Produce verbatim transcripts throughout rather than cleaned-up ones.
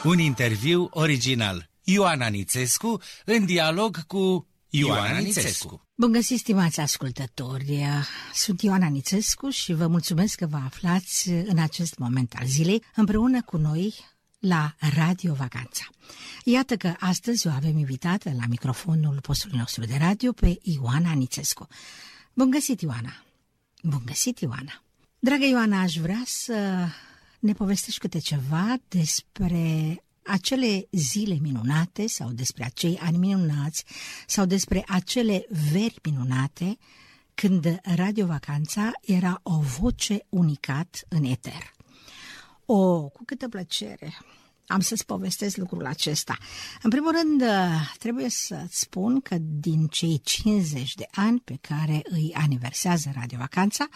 Un interviu original. Ioana Nițescu în dialog cu Ioana Nițescu. Bun găsit, stimați ascultători! Sunt Ioana Nițescu și vă mulțumesc că vă aflați în acest moment al zilei împreună cu noi la Radio Vacanța. Iată că astăzi o avem invitată la microfonul postului nostru de radio pe Ioana Nițescu. Bun găsit, Ioana! Bun găsit, Ioana! Dragă Ioana, aș vrea să ne povestești câte ceva despre acele zile minunate sau despre acei ani minunați sau despre acele veri minunate când Radio Vacanța era o voce unicat în eter. O, cu câtă plăcere am să-ți povestesc lucrul acesta. În primul rând, trebuie să-ți spun că din cei cincizeci de ani pe care îi aniversează Radio Vacanța,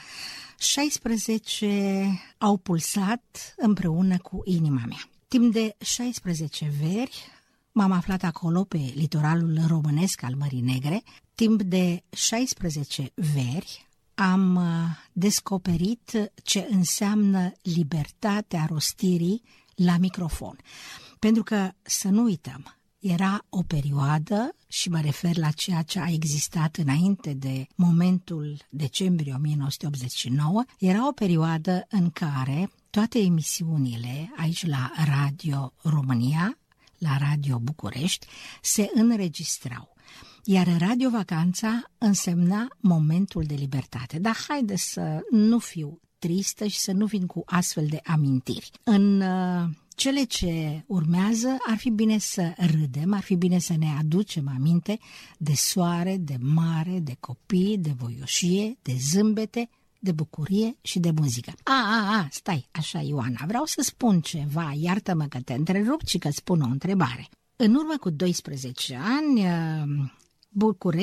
șaisprezece au pulsat împreună cu inima mea. Timp de șaisprezece veri m-am aflat acolo pe litoralul românesc al Mării Negre. Timp de șaisprezece veri am descoperit ce înseamnă libertatea rostirii la microfon. Pentru că, să nu uităm, era o perioadă, și mă refer la ceea ce a existat înainte de momentul decembrie o mie nouă sute optzeci și nouă, era o perioadă în care toate emisiunile aici la Radio România, la Radio București, se înregistrau. Iar Radio Vacanța însemna momentul de libertate. Dar haide să nu fiu tristă și să nu vin cu astfel de amintiri. În uh, cele ce urmează ar fi bine să râdem, ar fi bine să ne aducem aminte de soare, de mare, de copii, de voioșie, de zâmbete, de bucurie și de muzică. A, a, a, stai, așa, Ioana, vreau să spun ceva, iartă-mă că te întrerup și că spun o întrebare. În urmă cu doisprezece ani, uh, București